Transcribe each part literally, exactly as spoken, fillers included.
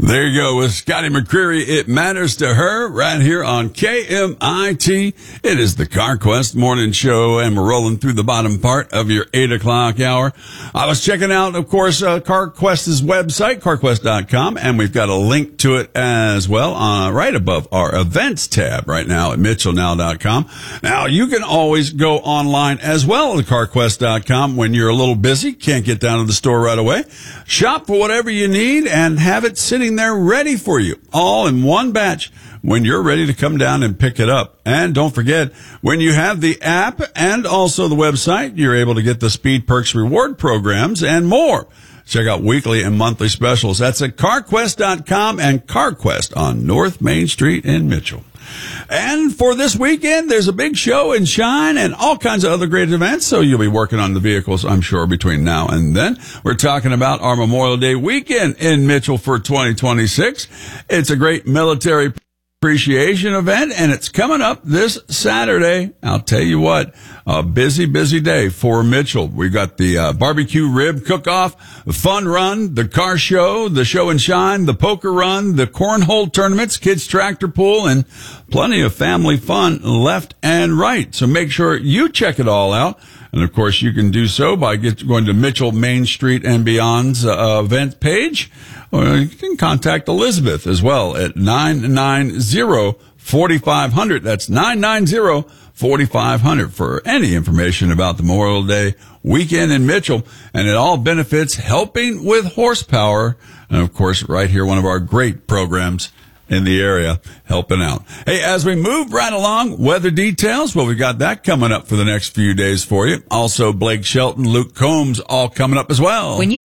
There you go with Scotty McCreery. It matters to her right here on K M I T. It is the CarQuest morning show, and we're rolling through the bottom part of your eight o'clock hour. I was checking out, of course, uh, CarQuest's website, CarQuest dot com, and we've got a link to it as well uh, right above our events tab right now at Mitchell Now dot com. Now, you can always go online as well at CarQuest dot com when you're a little busy, can't get down to the store right away. Shop for whatever you need and have it sitting there ready for you, all in one batch when you're ready to come down and pick it up. And don't forget, when you have the app and also the website, you're able to get the Speed Perks reward programs and more. Check out weekly and monthly specials. That's at CarQuest dot com and CarQuest on North Main Street in Mitchell. And for this weekend, there's a big show and shine and all kinds of other great events. So you'll be working on the vehicles, I'm sure, between now and then. We're talking about our Memorial Day weekend in Mitchell for twenty twenty-six. It's a great military appreciation event, and it's coming up this Saturday. I'll tell you what, a busy, busy day for Mitchell. We got the uh, barbecue rib cook-off, the fun run, the car show, the show and shine, the poker run, the cornhole tournaments, kids tractor pool, and plenty of family fun left and right. So make sure you check it all out. And, of course, you can do so by get, going to Mitchell Main Street and Beyond's uh, event page. Or you can contact Elizabeth as well at nine nine zero, four five zero zero. That's nine nine zero, four five zero zero for any information about the Memorial Day weekend in Mitchell. And it all benefits Helping with Horsepower. And, of course, right here, one of our great programs in the area helping out. Hey, as we move right along, weather details, well, we got that coming up for the next few days for you. Also, Blake Shelton, Luke Combs, all coming up as well. When you-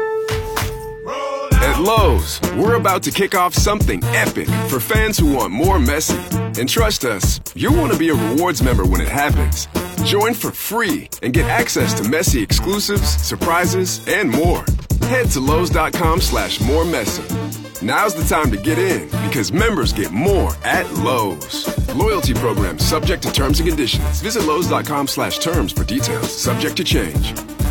At Lowe's, we're about to kick off something epic for fans who want more Messi. And trust us, you'll want to be a rewards member when it happens. Join for free and get access to Messi exclusives, surprises, and more. Head to Lowe's.com slash more Messi. Now's the time to get in because members get more at Lowe's. Loyalty program subject to terms and conditions. Visit Lowe's.com slash terms for details. Subject to change.